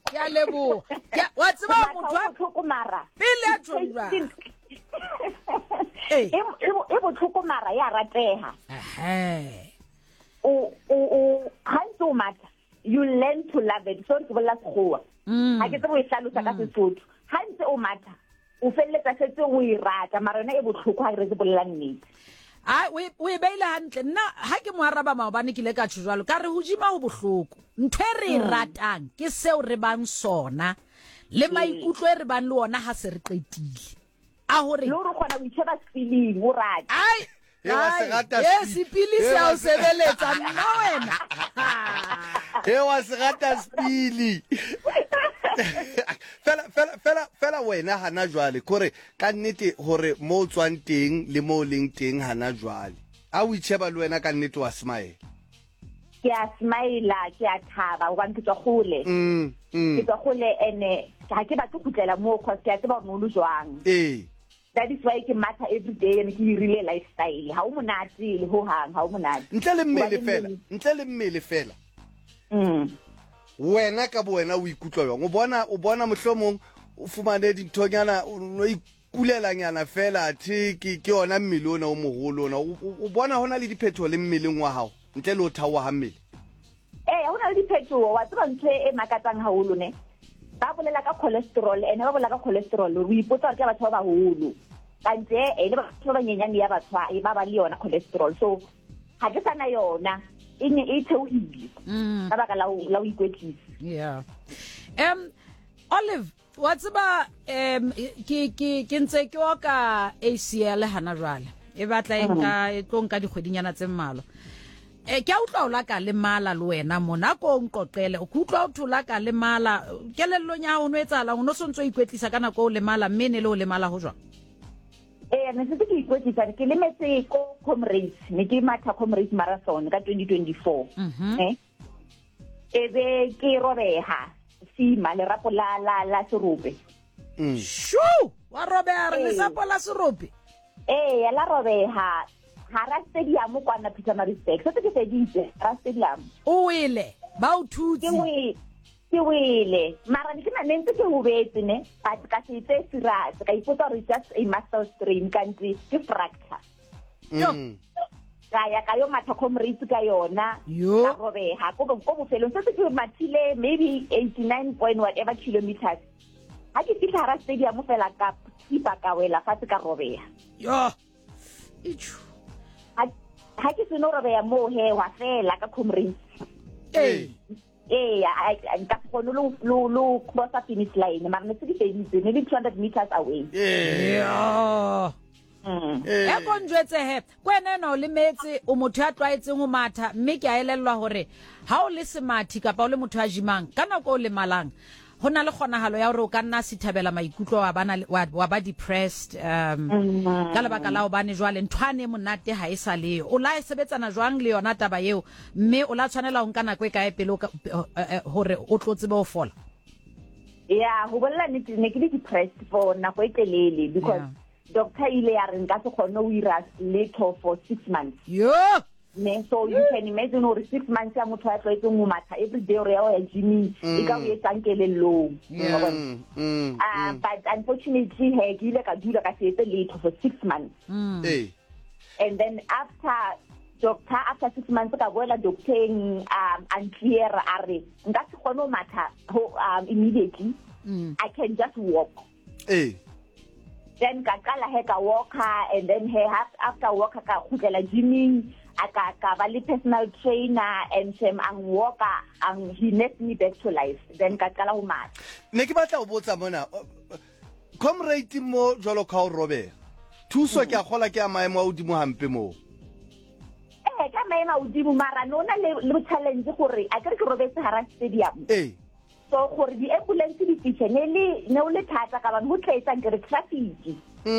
ya lebo wa tseba motho pele a tshwara e botlhoko mara ya rateha o matha you learn to love it so ke bolla sekgowa ha ke tsebo e hlalosa ka Sesotho ha ntse o matha o felletsa setse o e rata mara yona e botlhoko ha re se bolla nnete we beile hantle nna ha ke mo araba maobane ke le ka tshujwalo ka re ho jima ho bohloko ntwe re ratang ke seo re bang sona le maikutlo re bang le ona ha se re qetile a hore lo re khona o itsheba feeling o rata ai yes ipilisi a o sebeletsa nna wena wa se rata spili fela wena hana jwale kore ka nnete hore mo tswang teng le mo leng teng hana jwale a o itsheba le wena ka nnete wa smile ke a smile ke a thaba wa ntse gole ke gole ene ha ke batla go tlela mo cause ke a tseba mo lu jwang that is why ke matha every day and ke rile lifestyle ha o monate le ho hang ha o monate ntle le mmele fela wena ka bo wena o ikutlwa jwang o bona mohlomong o fumane dithonyana o ikulelanyana fela athi ke yona mmele ona o mogolo ona o bona hona le diphetho le mmeleng wa hao ntle le o thawa ha mmele hona le diphetho wa tseba ntse e makatsang haholo ne ba bolela ka cholesterol ene ba bolela ka cholesterol o ipotsa ke batho ba baholo kante le batho ba nyenyane ya batho ba ba le yona cholesterol so ha ke sana yona ine e theohile ba baka la o ikwetlisa yeah Olive what's about ke ntse ke ka ACL hana jwale e batla enka e tlonka dikgwedinyana tse mmalo ke a utlwa o la ka le mala le wena mona ko nqoqele o kutlwa o thola ka le mala kelello nya o no etsala o no sontso ikwetlisa kana ko le mala mmene le o le mala ho jwa ne se ke ikwetlisa ke le metse ko Comrades ne ke matha Comrades marathon ka 2024 ebe ke robeha sima le rapo la serope shu wa robeha re sapo la serope ya la robeha hara stadium kwana Pietermaritzburg so ke seditse hara stadium o wele ba o thutse ke wele mara ke na nentse ke hobetse ne ka se tse serious ka ipotsa re just a muscle strain country ke fracture ka yo matha Comrades ka yona ka robeha go bofelong se ke mathile maybe 89 point whatever kilometers ha ke fihla hara stadium fela ka ipa ka wela fa se ka robeha yo ha ke se no robeha mo he wa fela ka Comrades ka kgone lo cross a finish line mara ne se di feditse maybe 200 meters away e konjwetse he kwena no le metse o motho ya twaetseng ho matha mme ke a elellwa hore ha o le semathi kapa o le motho a jimang kana ko le malang hona le kgonahalo ya hore o ka nna sithabela maikutlo wa ba depressed ka lebaka la o bane jwale nthwane monate ha e sa le o la sebetsana jwang le yona taba eo mme o la tshwanela ho nka nako e kae pele hore o tlotsebe ho fola ho bolla ne ke le depressed for nako e telele because doctor ile ya re nka se khone o ira little for 6 months so you can imagine or 6 months ya motho a tloetse mo matha every day or ya gym e ka o etsa nkele low but unfortunately he ile ka dula ka se little for 6 months and then after 6 months ka boela doctor unclear are nka se khone o matha immediately I can just walk then ka kala he ka walker and then he after walker ka khutlela gymming ka ba le personal trainer and ang walker he left me back to life then ka kala ho matha ne ke batla o botsa mona Comrade mo jolo ka o robe thuso ke a gola ke a maemo a udimo hampe mo ka maemo a udimo mara nona le challenge gore a ke robe se hara stadium so gore di ambulance di fitse ne le thata ka bang ho tletsa ngere traffic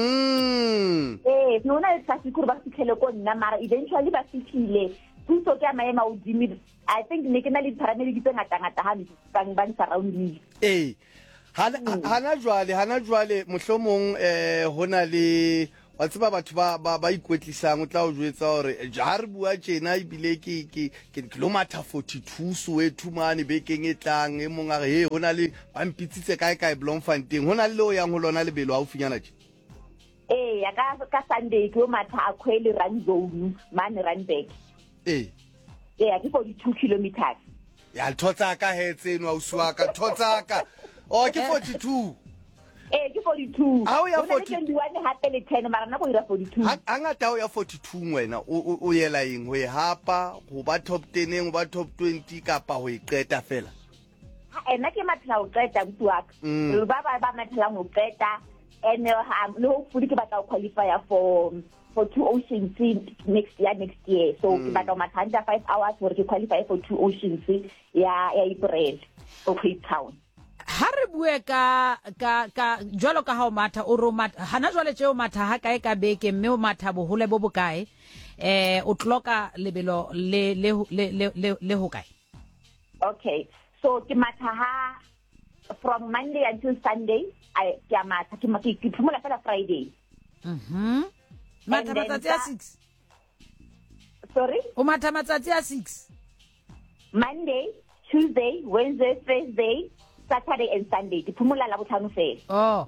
nona le traffic gore ba fitlhele ko nna mara eventually ba fitlhile thuso ke a maema udimo I think ne ke na le paramedic tse ngata ha bang ba surrounding hana jwale mohlomong hona le wa tseba batho ba ikwetlisang o tla o jwetsa hore ja re bua tjena ibile ke kilometer 42 Soweto mane bekeng e tlang e mong a re he hona le ba mpitsitse kae Bloemfontein hona le o yang ho lona lebelo ha o finyana tje ya ka Sunday ke matha a khwele run zone mane Randburg ya ke 42 kilometers ya thotsa ka hetse no uswa ka thotsa ka ke 42 ke 42 ha o ya 41 hape le 10 mara na go ira 42 hangata o ya 42 wena o yela eng ho e hapa go ba top 10 go ba top 20 kapa ho iqeta fela ena ke matla o qeta mtuaka re ba matla go qeta and le hopefully ke batla go qualify for Two Oceans next year so ke batla mathanda 5 hours for ke qualify for Two Oceans ya April for Cape Town ha re bue ka jwalo ka ha o matha o ro matha hana jwale tjeo matha ha kae ka beke mme o matha bohole bo bokae o tloka lebelo le ho kae okay so ke matha ha from Monday until Sunday ke matha ke phumula fela Friday matha matsatsi a 6 sorry o matha matsatsi a 6 Monday Tuesday Wednesday Thursday Saturday and Sunday ke phumula la botlhano fela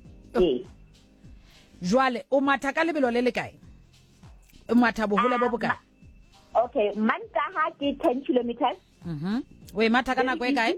jwale o matha ka lebelo le kae o matha bohole bo bokae okay mantaha ke 10 kilometers we matha ka nako e kae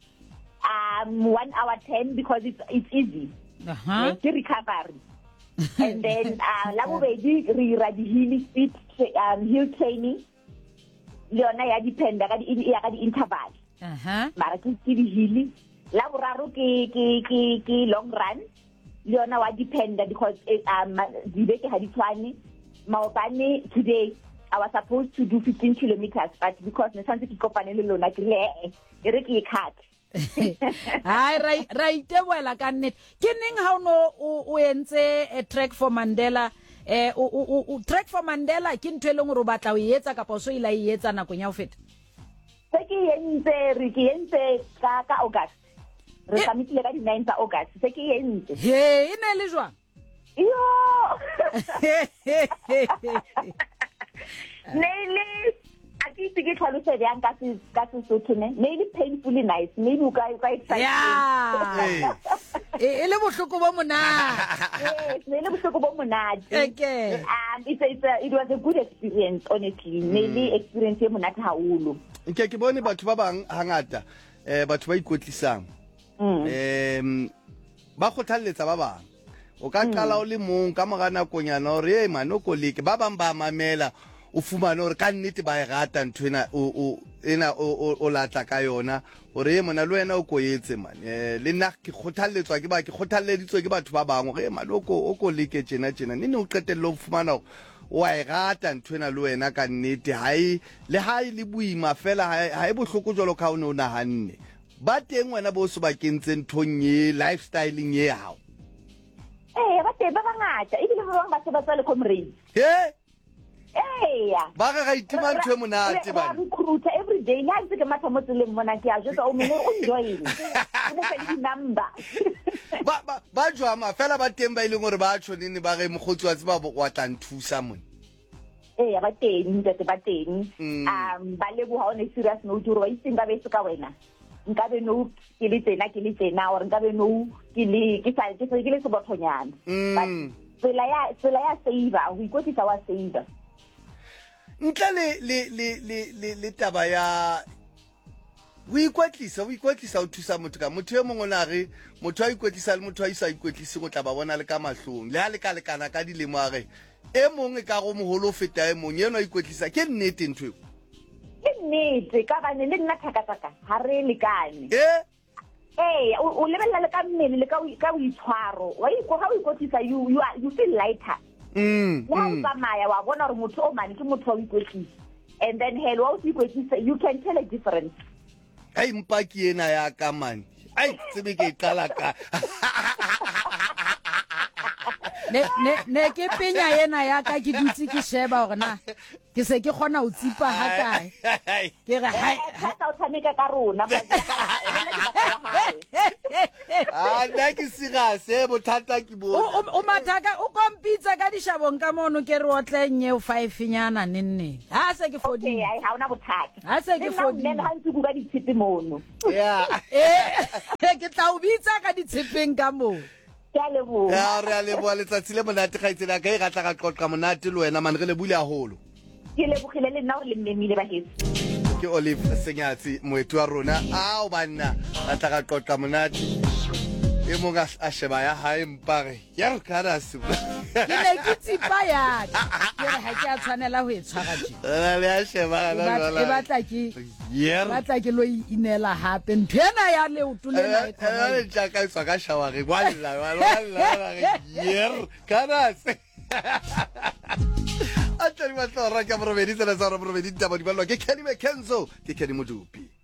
1 hour 10 because it's easy ke recovery and then la bobedi re ira di hill training leona ya dependa ka di interval mara ke di hill la boraro ke long run leona wa dependa because di beke ha di tshwane maobane today I was supposed to do 15 kilometers but because ne santse ke kopane le lona ke re ke cut hai right wela ka net ke neng ha o entse track for Mandela track for Mandela ke ntwe leng re batla o etsa kapa so ila etsa nako ya ho feta se ke entse ka August re samitile ka di 9 August se ke entse ine le jwa yo Nearly, I think to get all said, and that is so to me. Maybe painfully nice. Maybe you guys excited. Yeah. Ele bohloko bo monate. Yes, ele bohloko bo monate. Okay. It was a good experience, honestly. Maybe experience e monate haholo. Ke bone batho ba bang hangata batho ba ikotlisang. Ba khothalletsa ba bang. O ka qala o le mong ka mora nakonyana hore mano koleke ba bang ba mamela o fumana hore ka nnete ba e rata nthwena o latla ka yona hore mona le wena o koetse man le nna ke kgothalletswa ke kgothalleditswe ke batho ba bang hore maloko o koleke tjena nne o qetelle o fumana wa e rata nthwena le wena ka nnete le hai le buima fela ha e bohloko jolo ka o ne o nahanne ba teng wena bo so ba kentse nthong ye lifestyling ye hao ba te ba ngata ebile ba bang ba se ba tsale comrade ba ga itima ntwe monate ba recruiter every day la ntse ke matha mo tseleng mona ke a jwetsa o mongwe o enjoy o mo fe di number ba jwa fela ba teng ba ile gore ba tshonene ba re mogotsi wa tseba wa tla nthusa mone ba teng ba teng ba lebo ha o ne serious no duro ba itse ba bese ka wena nkabe no ke le tsena or nkabe no ke le se bothonyana but tsela ya saver we go tsa wa saver ntle le taba ya o ikwetlisa o thusa motho ka motho e mongwe na re motho a ikwetlisa le motho a isa ikwetlise go tla ba bona le ka mahlong le ha le ka lekana ka dilemo a re e mongwe ka go moholo feta e mongwe yena a ikwetlisa ke nnete ntwe nnete ka bane le nna thakataka ha re lekane o lebella le ka mmele le ka o itshwaro wa ikotisa you feel lighter wa tsamaya wa bona gore motho o mane ke motho wa ikotisa and then hell wa o ikotisa you can tell a difference ai mpaki ena ya ka mane ai tsebe ke qala ka ne ke penya yena ya ka ke dutse ke sheba gore na ke se ke khona o tsipa ha kae ke re hai ha o tshameka ka rona nna ke sigase bothata ke bo o mathaka o kompitsa ka dishabong ka mono ke re otleng ye 5 nyana nenne ha se ke okay ai ha ona bothata ha se ke nna ha ntse buka ditshepe mono yeah ke tla o bitsa ka ditshepeng ka mono ya lebo ya re a leboa letsatsi le monate ga itsela ka e gatla ga qoqa monate le wena mane re le bule haholo ke lebogile le nna o le mmemile ba heso ke Olive Senyatsi moetu wa rona a o banna a tla ga qoqa monate e mong a sheba ya hae mpare ya ka ra se ke ne ke tsipa ya ke re ha ke a tshwanela ho e tshwara je le a sheba e batla ke lo inela hape nthena ya le utulena e khona le tjaka e tswa ka shaware walla yer kana se a tla di batla ra ka morobedi tsela sa morobedi taba di balwa ke Kenny McKenzo ke Kenny Modupi